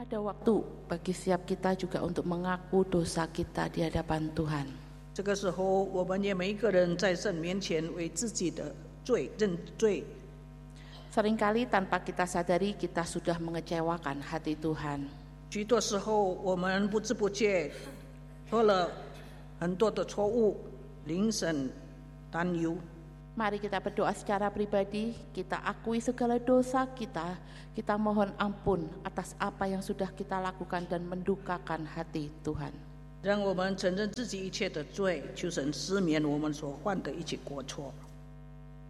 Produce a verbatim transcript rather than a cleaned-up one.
Ada waktu bagi setiap kita juga untuk mengaku dosa kita di hadapan Tuhan. 这个时候，我们也每一个人在神面前为自己的罪认罪。 Seringkali tanpa kita sadari kita sudah mengecewakan hati Tuhan. 许多时候，我们不知不觉做了很多的错误，令神担忧。 Mari kita berdoa secara pribadi, kita akui segala dosa kita, kita mohon ampun atas apa yang sudah kita lakukan dan mendukakan hati Tuhan. 让我们承认自己一切的罪，求神赦免我们所犯的一切过错。